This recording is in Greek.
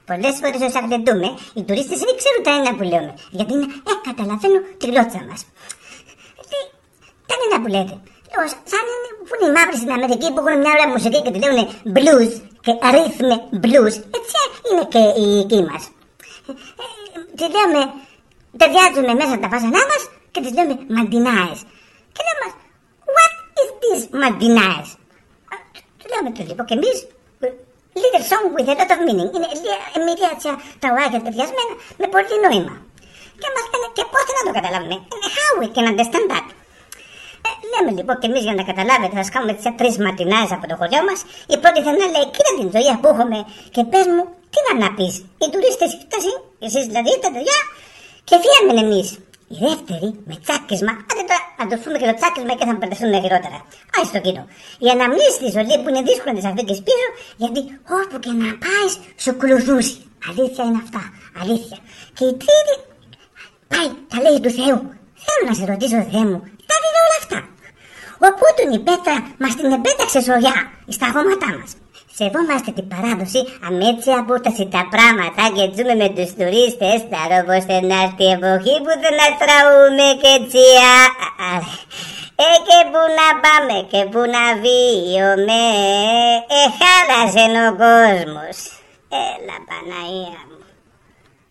Πολλές φορές ως αγλεντούμε, οι τουρίστες δεν ξέρουν τα ένα που λέμε. Γιατί είναι, καταλαβαίνω τη γλώσσα μας. Τα ένα που λέτε. Σαν που είναι οι μαύροι στην Αμερική που έχουν μια ωραία μουσική και τη λένε blues και rhythm blues. Έτσι είναι και οι εκεί μας. Τις λέμε, ταιριάζουμε μέσα τα φάσανά μας και τις λέμε μαντινάες. Και λέμε, what is this μαντινάες? Του λέμε το λοιπόν και εμείς, little song with a lot of meaning. Είναι μια τα ουράκια ταιριασμένα με πολύ νόημα. Και μας λένε και πώς να το καταλάβουμε. How we can understand that. Λέμε λοιπόν και εμείς για να καταλάβετε, θα σκάμε τις 3 ματινάες από το χωριό μας. Η πρώτη θα είναι λέει, κοίτα την ζωή που έχουμε και πες μου, τι να πεις. Οι τουρίστες φτάσουν, εσείς δηλαδή τα παιδιά και φύγαμε εμείς. Η δεύτερη με τσάκισμα, άντε τώρα να το πούμε και το τσάκισμα και θα μπερδευτούμε χειρότερα. Άι στο κοινό. Η αναμνήση της ζωή που είναι δύσκολο να τις αφήκεις πίσω, γιατί όπου και να πάει σου κλουθούσει. Αλήθεια είναι αυτά. Αλήθεια. Και η τρίτη πάει τα λέει του Θεού. Θέλω να σε ρωτήσω, Θεέ μου, τα δει όλα αυτά. Οπότε η πέτρα μας την επέταξε σωριά στα γόματά μας. Σεβόμαστε την παράδοση, αν έτσι απόταση τα πράγματα και ζούμε με τους τουρίστες, θα ρόβωστε να έρθει η εποχή που θα να τραούμε και τσιά. Και που να πάμε και που να βίωμε, χάλασε ο κόσμος. Έλα Παναία.